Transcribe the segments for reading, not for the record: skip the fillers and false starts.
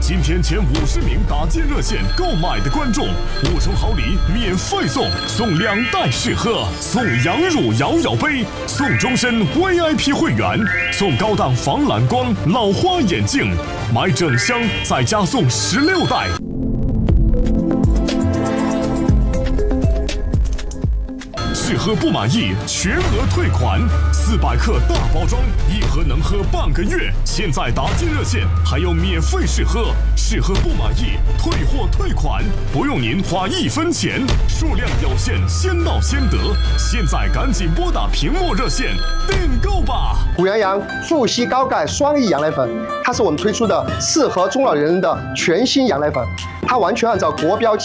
今天前50名打进热线购买的观众，5重好礼免费送2袋试喝，送羊乳摇摇杯，送终身 VIP 会员，送高档防蓝光老花眼镜，买整箱再加送16袋。试喝不满意，全额退款。400克大包装，1盒能喝半个月。现在打进热线，还有免费试喝。试喝不满意，退货退款，不用您花1分钱。数量有限，先到先得。现在赶紧拨打屏幕热线订购吧。 谷羊羊富硒高钙双益羊奶粉，它是我们推出的适合中老年人的全新羊奶粉，它完全按照国标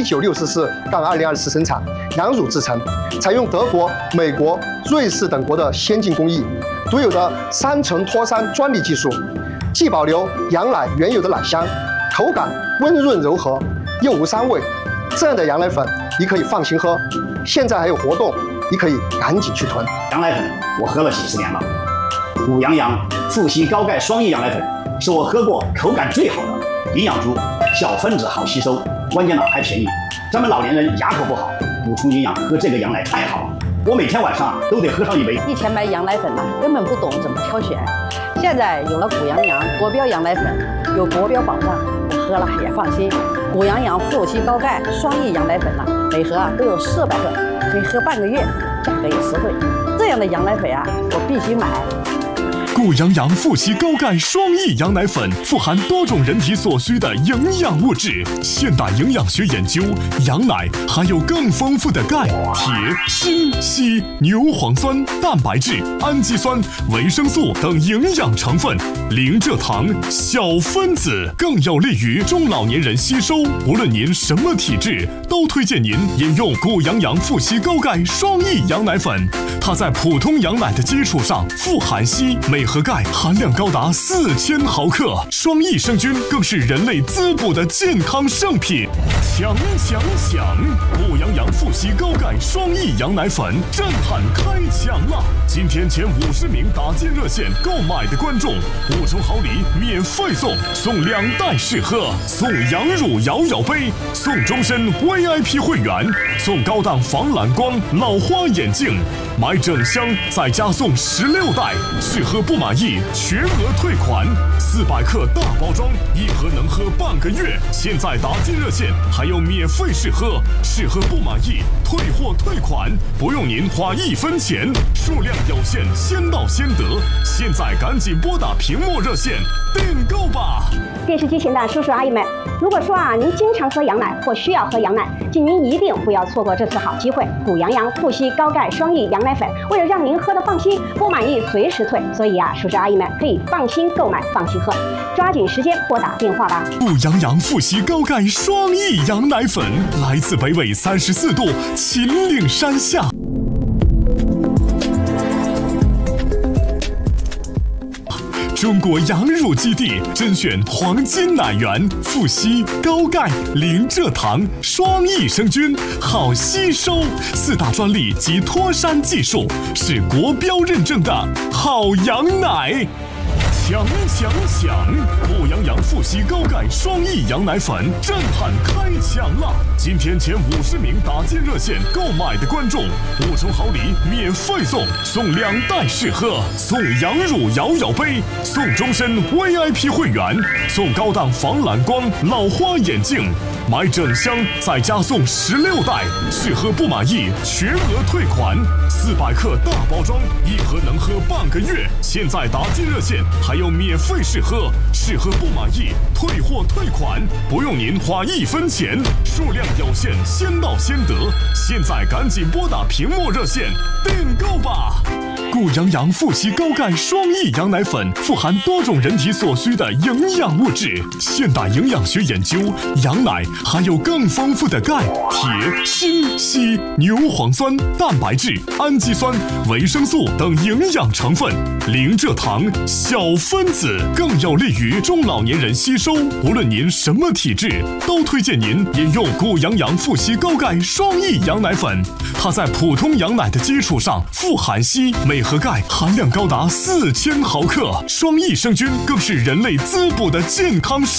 GB1964-2024生产，羊乳制成。采用德国、美国、瑞士等国的先进工艺，独有的3层脱酸专利技术，既保留羊奶原有的奶香，口感温润柔和，又无膻味。这样的羊奶粉你可以放心喝。现在还有活动，你可以赶紧去囤。 羊奶粉我喝了几十年了，谷羊羊富硒高钙双益羊奶粉是我喝过口感最好的，营养足，小分子好吸收，关键呢还便宜。咱们老年人牙口不好，补充营养，喝这个羊奶太好了。我每天晚上都得喝上1杯。 以前买羊奶粉根本不懂怎么挑选，现在有了谷羊羊国标羊奶粉，有国标保障，我喝了也放心。谷羊羊富硒高钙双益羊奶粉每盒都有400克，可以喝半个月，价格也实惠。这样的羊奶粉我必须买。 谷羊羊富硒高钙双益羊奶粉富含多种人体所需的营养物质。现代营养学研究，羊奶含有更丰富的钙、铁、锌、硒、牛磺酸、蛋白质、氨基酸、维生素等营养成分，零蔗糖，小分子，更有利于中老年人吸收。无论您什么体质，都推荐您饮用谷羊羊富硒高钙双益羊奶粉。它在普通羊奶的基础上富含硒，镁和钙含量高达4000毫克，双益生菌更是人类滋补的健康圣品。抢！谷羊羊富硒高钙双益羊奶粉震撼开抢了！今天前50名打进热线购买的观众，5重好礼免费送2袋试喝，送羊乳摇摇杯，送终身 VIP 会员，送高档防蓝光老花眼镜，买整箱再加送16袋。试喝不满意，全额退款。400克大包装，1盒能喝半个月。现在打进热线，还有免费试喝。试喝不满意，退货退款，不用您花1分钱。数量有限，先到先得。现在赶紧拨打屏幕热线订购吧。 电视机前的叔叔阿姨们，如果说您经常喝羊奶或需要喝羊奶，请您一定不要错过这次好机会。谷羊羊富硒高钙双益羊奶粉，为了让您喝得放心，不满意随时退，所以叔叔阿姨们可以放心购买，放心喝，抓紧时间拨打电话吧。 谷羊羊富硒高钙双益羊奶粉来自北纬34度秦岭山下。中国羊乳基地甄选黄金奶源，富硒、高钙、零蔗糖，双益生菌，好吸收，4大专利及脱山技术，是国标认证的好羊奶。抢！谷羊羊富硒高钙双益羊奶粉震撼开抢了！今天前50名打进热线购买的观众，5重好礼免费送2袋试喝，送羊乳摇摇杯，送终身 VIP 会员，送高档防蓝光老花眼镜，买整箱再加送16袋。试喝不满意，全额退款。400克大包装，1盒能喝半个月。现在打进热线，还有免费试喝。试喝不满意，退货退款，不用您花1分钱。数量有限，先到先得。现在赶紧拨打屏幕热线订购吧。谷羊羊富硒高钙双益羊奶粉富含多种人体所需的营养物质。现代营养学研究，羊奶含有更丰富的钙、铁、锌、硒、牛磺酸、蛋白质、氨基酸、维生素等营养成分，零蔗糖，小分子，更有利于中老年人吸收。无论您什么体质，都推荐您饮用谷羊羊富硒高钙双益羊奶粉。它在普通羊奶的基础上富含硒、镁和钙，含量高达4000毫克，双益生菌更是人类滋补的健康